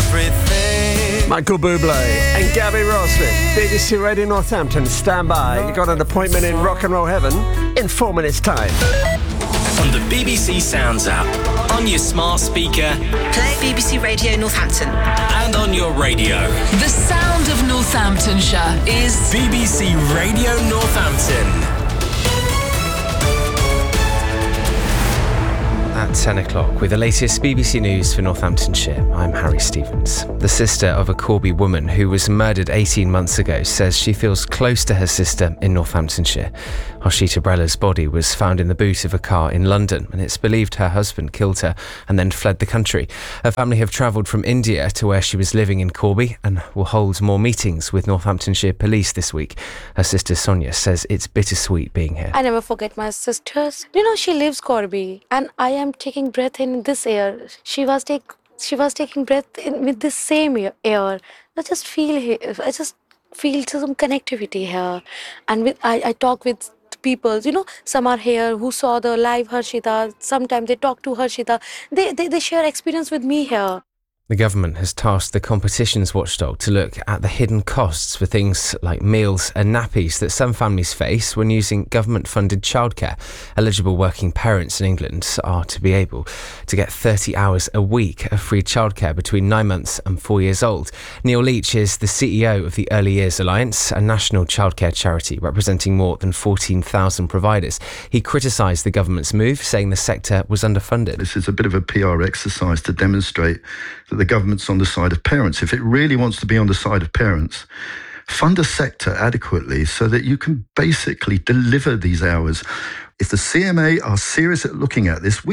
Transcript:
everything. Michael Bublé and Gabby Rossman, BBC Radio Northampton, stand by. You got an appointment in rock and roll heaven in 4 minutes' time. On the BBC Sounds app, on your smart speaker, play BBC Radio Northampton, and on your radio. The sound of Northamptonshire is BBC Radio Northampton. At 10 o'clock, with the latest BBC News for Northamptonshire, I'm Harry Stevens. The sister of a Corby woman who was murdered 18 months ago says she feels close to her sister in Northamptonshire. Harshita Brella's body was found in the boot of a car in London, and it's believed her husband killed her and then fled the country. Her family have travelled from India to where she was living in Corby and will hold more meetings with Northamptonshire Police this week. Her sister Sonia says it's bittersweet being here. I never forget my sisters. She lives Corby, and I am taking breath in this air. She was taking breath in with this same air. I just feel some connectivity here, and I talk with people. Some are here who saw the live Harshita. Sometimes they talk to Harshita. They share experience with me here. The government has tasked the competitions watchdog to look at the hidden costs for things like meals and nappies that some families face when using government-funded childcare. Eligible working parents in England are to be able to get 30 hours a week of free childcare between 9 months and 4 years old. Neil Leach is the CEO of the Early Years Alliance, a national childcare charity representing more than 14,000 providers. He criticised the government's move, saying the sector was underfunded. This is a bit of a PR exercise to demonstrate that the government's on the side of parents. If it really wants to be on the side of parents, fund a sector adequately so that you can basically deliver these hours. If the CMA are serious at looking at this,